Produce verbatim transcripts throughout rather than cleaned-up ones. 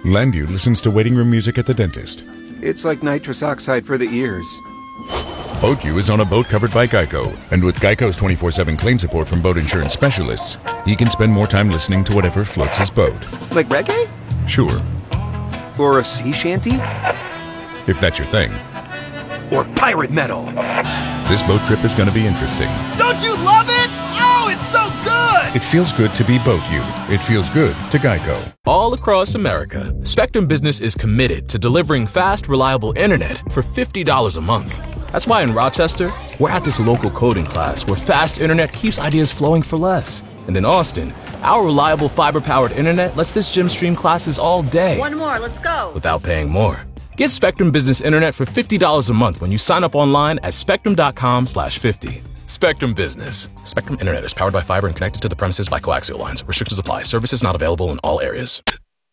Landview listens to waiting room music at the dentist. It's like nitrous oxide for the ears. BoatU is on a boat covered by Geico, and with Geico's twenty-four seven claim support from boat insurance specialists, he can spend more time listening to whatever floats his boat. Like reggae? Sure. Or a sea shanty? If that's your thing. Or pirate metal? This boat trip is going to be interesting. Don't you love it? Oh, it's so good! It feels good to be BoatU. It feels good to Geico. All across America, Spectrum Business is committed to delivering fast, reliable internet for fifty dollars a month. That's why in Rochester, we're at this local coding class where fast internet keeps ideas flowing for less. And in Austin, our reliable fiber-powered internet lets this gym stream classes all day. One more, let's go. Without paying more. Get Spectrum Business Internet for fifty dollars a month when you sign up online at spectrum.com slash 50. Spectrum Business. Spectrum Internet is powered by fiber and connected to the premises by coaxial lines. Restrictions apply. Services not available in all areas.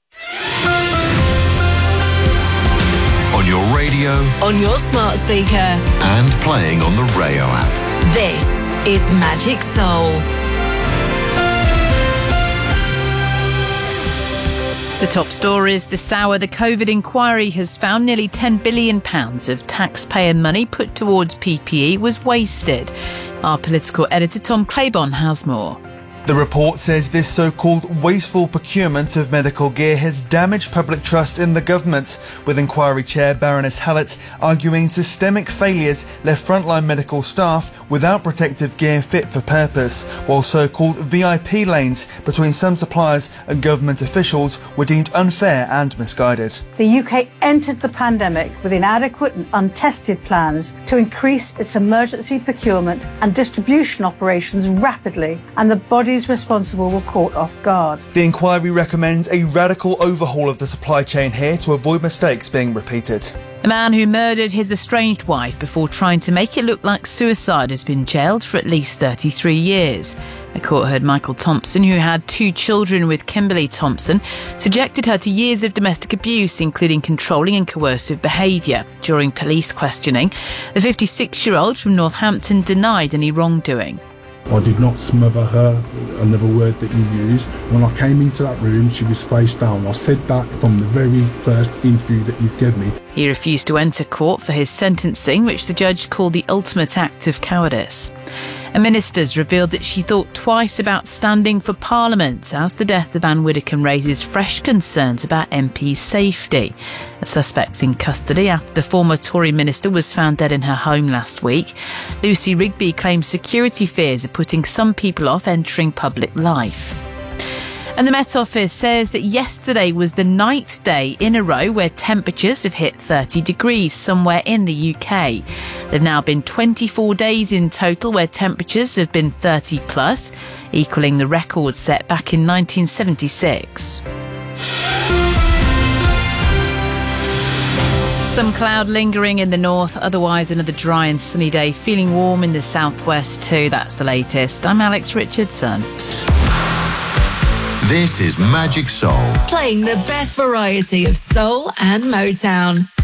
On your radio, on your smart speaker, and playing on the Rayo app. This is Magic Soul. The top stories this hour. The COVID inquiry has found nearly ten billion pounds of taxpayer money put towards P P E was wasted. Our political editor Tom Claiborne has more. The report says this so-called wasteful procurement of medical gear has damaged public trust in the government, with inquiry chair Baroness Hallett arguing systemic failures left frontline medical staff without protective gear fit for purpose, while so-called V I P lanes between some suppliers and government officials were deemed unfair and misguided. The U K entered the pandemic with inadequate and untested plans to increase its emergency procurement and distribution operations rapidly, and the bodies responsible were caught off guard. The inquiry recommends a radical overhaul of the supply chain here to avoid mistakes being repeated. A man who murdered his estranged wife before trying to make it look like suicide has been jailed for at least thirty-three years. A court heard Michael Thompson, who had two children with Kimberly Thompson, subjected her to years of domestic abuse, including controlling and coercive behaviour. During police questioning, the fifty-six-year-old from Northampton denied any wrongdoing. I did not smother her, another word that you used. When I came into that room, she was face down. I said that from the very first interview that you've given me. He refused to enter court for his sentencing, which the judge called the ultimate act of cowardice. A minister's revealed that she thought twice about standing for Parliament as the death of Anne Widdecombe raises fresh concerns about M P safety. A suspect's in custody after the former Tory minister was found dead in her home last week. Lucy Rigby claims security fears are putting some people off entering public life. And the Met Office says that yesterday was the ninth day in a row where temperatures have hit thirty degrees somewhere in the U K. There have now been twenty-four days in total where temperatures have been thirty plus, equalling the record set back in nineteen seventy-six. Some cloud lingering in the north, otherwise another dry and sunny day, feeling warm in the southwest too. That's the latest. I'm Alex Richardson. This is Magic Soul. Playing the best variety of soul and Motown.